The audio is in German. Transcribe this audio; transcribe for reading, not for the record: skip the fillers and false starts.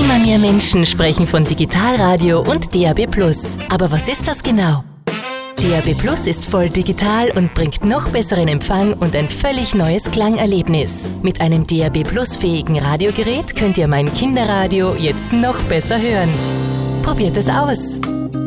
Immer mehr Menschen sprechen von Digitalradio und DAB+. Aber was ist das genau? DAB+ ist voll digital und bringt noch besseren Empfang und ein völlig neues Klangerlebnis. Mit einem DAB+-fähigen Radiogerät könnt ihr mein Kinderradio jetzt noch besser hören. Probiert es aus!